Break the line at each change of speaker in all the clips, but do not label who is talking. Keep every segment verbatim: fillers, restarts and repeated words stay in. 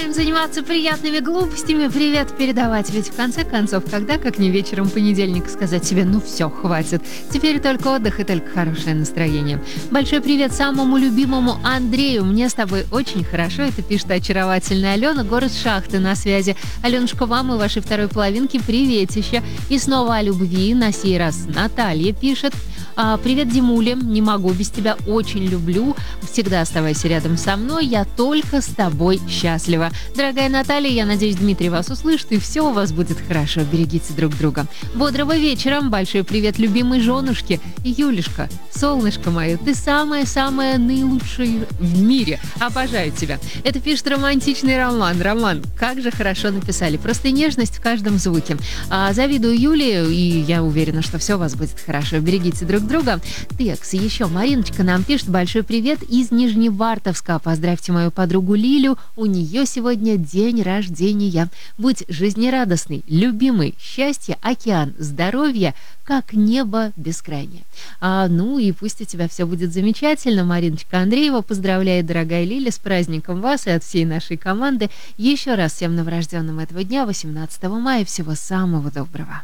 Заниматься приятными глупостями, привет передавать. Ведь в конце концов, когда, как не вечером понедельника, сказать себе: ну все, хватит. Теперь только отдых и только хорошее настроение. Большой привет самому любимому Андрею. Мне с тобой очень хорошо. Это пишет очаровательная Алена, город Шахты на связи. Аленушка, вам и вашей второй половинке приветище. И снова о любви, на сей раз Наталья пишет. А, привет, Димуля, не могу без тебя, очень люблю. Всегда оставайся рядом со мной, я только с тобой счастлива. Дорогая Наталья, я надеюсь, Дмитрий вас услышит, и все у вас будет хорошо. Берегите друг друга. Бодрого вечера, большой привет любимой женушке. Юлишка, солнышко мое, ты самая-самая наилучшая в мире. Обожаю тебя. Это пишет романтичный Роман. Роман, как же хорошо написали. Просто нежность в каждом звуке. А, завидую Юле, и я уверена, что все у вас будет хорошо. Берегите друг друга. Текс, еще Мариночка нам пишет большой привет из Нижневартовска. Поздравьте мою подругу Лилю, у нее сегодня день рождения. Будь жизнерадостный, любимый, счастье, океан, здоровье, как небо бескрайнее. А, ну и пусть у тебя все будет замечательно. Мариночка Андреева поздравляет, дорогая Лиля, с праздником вас и от всей нашей команды. Еще раз всем новорожденным этого дня, восемнадцатого мая, всего самого доброго.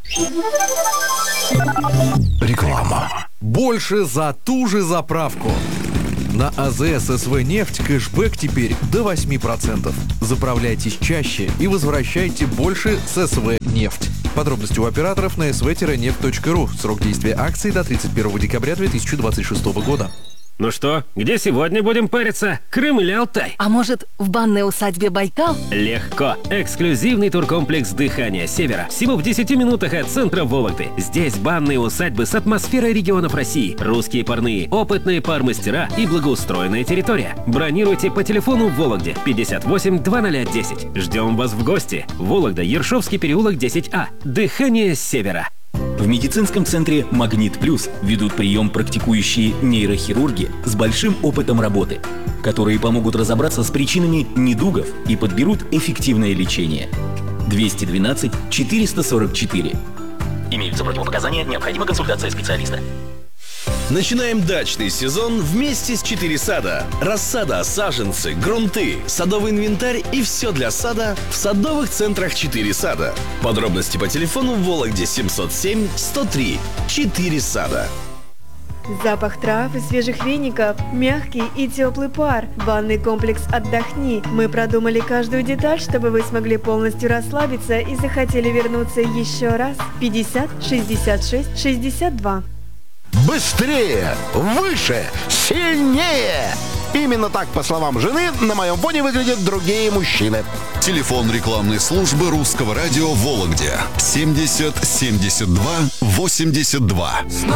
Реклама. Больше за ту же заправку. На АЗС СВ «Нефть» кэшбэк теперь до восемь процентов. Заправляйтесь чаще и возвращайте больше с СВ «Нефть». Подробности у операторов на эс вэ нефть точка ру. Срок действия акции до тридцать первого декабря две тысячи двадцать шестого года.
Ну что, где сегодня будем париться? Крым или Алтай?
А может, в банной усадьбе Байкал?
Легко! Эксклюзивный туркомплекс «Дыхание Севера». Всего в десяти минутах от центра Вологды. Здесь банные усадьбы с атмосферой регионов России. Русские парные, опытные пармастера и благоустроенная территория. Бронируйте по телефону в Вологде пятьдесят восемь двадцать десять. Ждем вас в гости. Вологда, Ершовский переулок десять А. «Дыхание Севера».
В медицинском центре «Магнит Плюс» ведут прием практикующие нейрохирурги с большим опытом работы, которые помогут разобраться с причинами недугов и подберут эффективное лечение. двести двенадцать четыреста сорок четыре. Имеются противопоказания, необходима консультация специалиста.
Начинаем дачный сезон вместе с «Четыре сада». Рассада, саженцы, грунты, садовый инвентарь и все для сада в садовых центрах «Четыре сада». Подробности по телефону в Вологде семьсот семь сто три. «Четыре сада».
Запах трав и свежих веников, мягкий и теплый пар. Банный комплекс «Отдохни». Мы продумали каждую деталь, чтобы вы смогли полностью расслабиться и захотели вернуться еще раз. пятьдесят шестьдесят шесть шестьдесят два.
Быстрее, выше, сильнее! Именно так, по словам жены, на моем фоне выглядят другие мужчины.
Телефон рекламной службы Русского радио в Вологде семьдесят семьдесят два восемьдесят два.